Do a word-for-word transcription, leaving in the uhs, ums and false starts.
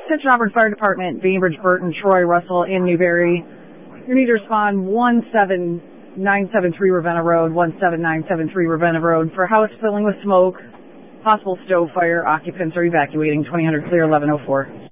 Attention Auburn Fire Department, Bainbridge, Burton, Troy, Russell, and Newberry. You need to respond one seven nine seven three Ravenna Road, one seven nine seven three Ravenna Road for house filling with smoke, possible stove fire. Occupants are evacuating. twenty hundred clear, eleven oh four.